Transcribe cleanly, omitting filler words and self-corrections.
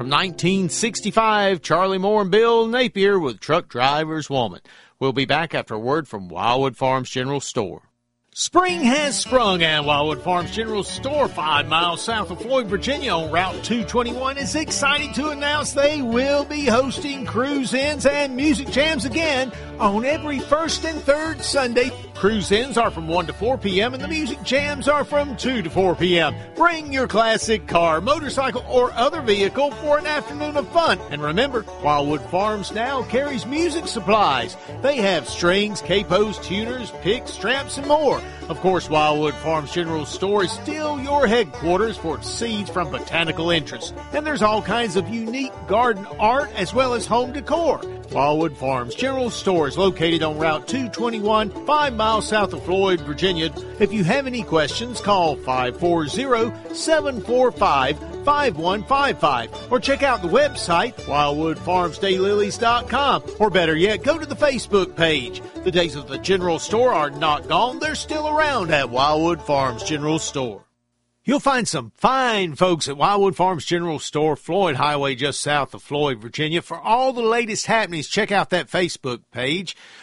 from 1965, Charlie Moore and Bill Napier with Truck Driver's Woman. We'll be back after a word from Wildwood Farms General Store. Spring has sprung at Wildwood Farms General Store, 5 miles south of Floyd, Virginia on Route 221. It's exciting to announce they will be hosting cruise-ins and music jams again on every first and third Sunday. Cruise-ins are from 1 to 4 p.m. and the music jams are from 2 to 4 p.m. Bring your classic car, motorcycle, or other vehicle for an afternoon of fun. And remember, Wildwood Farms now carries music supplies. They have strings, capos, tuners, picks, straps, and more. Of course, Wildwood Farms General Store is still your headquarters for seeds from botanical interest. And there's all kinds of unique garden art as well as home decor. Wildwood Farms General Store is located on Route 221, 5 miles south of Floyd, Virginia. If you have any questions, call 540-745-5155 or check out the website, wildwoodfarmsdaylilies.com. Or better yet, go to the Facebook page. The days of the General Store are not gone. They're still around at Wildwood Farms General Store. You'll find some fine folks at Wildwood Farms General Store, Floyd Highway, just south of Floyd, Virginia. For all the latest happenings, check out that Facebook page.